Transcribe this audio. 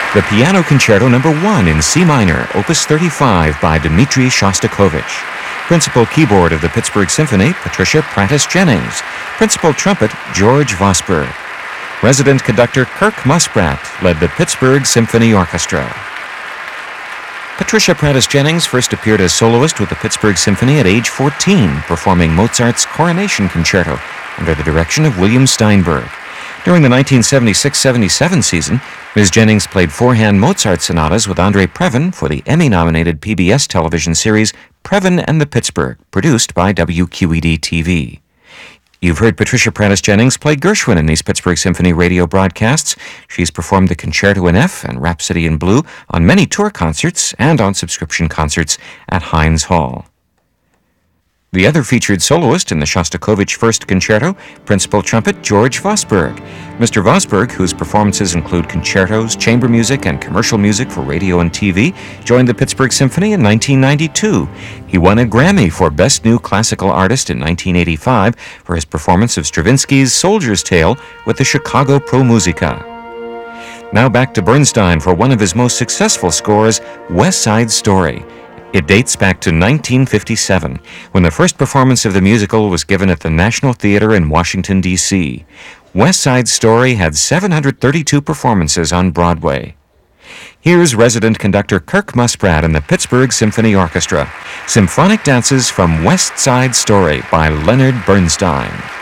The Piano Concerto No. 1 in C minor, Opus 35 by Dmitri Shostakovich. Principal keyboard of the Pittsburgh Symphony, Patricia Prattis-Jennings. Principal trumpet, George Vosburgh. Resident conductor Kirk Musprat led the Pittsburgh Symphony Orchestra. Patricia Prattis-Jennings first appeared as soloist with the Pittsburgh Symphony at age 14, performing Mozart's Coronation Concerto under the direction of William Steinberg. During the 1976-77 season, Ms. Jennings played four-hand Mozart sonatas with Andre Previn for the Emmy-nominated PBS television series Previn and the Pittsburgh, produced by WQED-TV. You've heard Patricia Prattis-Jennings play Gershwin in these Pittsburgh Symphony radio broadcasts. She's performed the Concerto in F and Rhapsody in Blue on many tour concerts and on subscription concerts at Heinz Hall. The other featured soloist in the Shostakovich First Concerto, principal trumpet George Vosburgh. Mr. Vosburgh, whose performances include concertos, chamber music, and commercial music for radio and TV, joined the Pittsburgh Symphony in 1992. He won a Grammy for Best New Classical Artist in 1985 for his performance of Stravinsky's Soldier's Tale with the Chicago ProMusica. Now back to Bernstein for one of his most successful scores, West Side Story. It dates back to 1957, when the first performance of the musical was given at the National Theater in Washington, D.C. West Side Story had 732 performances on Broadway. Here's resident conductor Kirk Musprat and the Pittsburgh Symphony Orchestra. Symphonic Dances from West Side Story by Leonard Bernstein.